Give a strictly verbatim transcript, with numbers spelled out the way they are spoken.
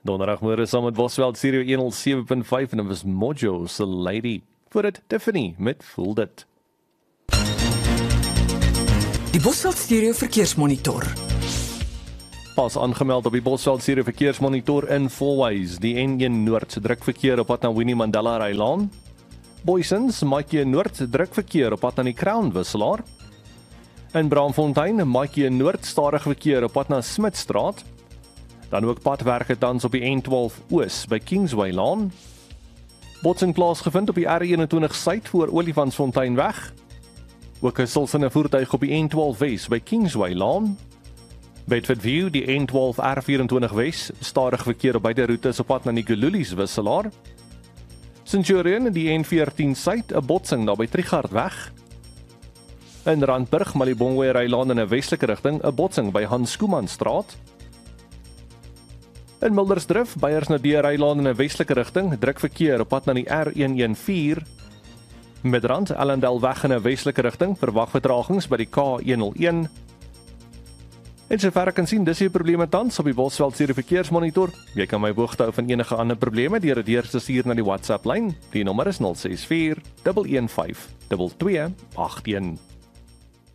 Donderdagmôre saam met Bosveld Stereo honderd sewe punt vyf en dit was Mojo se Lady. Voor dit Tiffany met Voel Dit. Die Bosveld Stereo verkeersmonitor. Pas aangemeld op die Bosveld Stereo verkeersmonitor in Fourways, die N een Noord drukverkeer op pad na Winnie Mandela Ry-laan. Boysens, Maatjie Noord drukverkeer op pad na die Crown wisselaar. In Braamfontein, Maatjie Noord stadig verkeer op pad na Smitstraat. Dan ook padwerke tans op die N twaalf Oos by Kingsway Laan. Botsing plaasgevind op die R eenentwintig Suid voor Olifantsfonteinweg. Ook 'n silsende voertuig op die N twaalf Wes by Kingsway Laan. Bedford View, die N twaalf R vyf-en-twintig Wes, stadig verkeer op beide roetes op pad na Nicoloulis wisselaar. Centurion, die N veertien Suid, 'n botsing daar by Trigardweg. In Randburg, Malibongwe Ry-laan in 'n westelike rigting, 'n botsing by Hans Koemanstraat. In Mildersdrift, Beyersnodee Ry-laan in 'n westelike rigting, druk verkeer op pad na die R honderddertien. Midrand, Allendale weg in 'n westelike rigting, verwag vertragings by die K honderdeen. En sover ek kan sien, dis die probleme tans op die Bosveld Stereo verkeersmonitor. Jy kan my hoogte hou van enige ander probleme deur dit deur te stuur na die WhatsApp lyn. Die nommer is nul ses vier, een een vyf, twee twee agt een.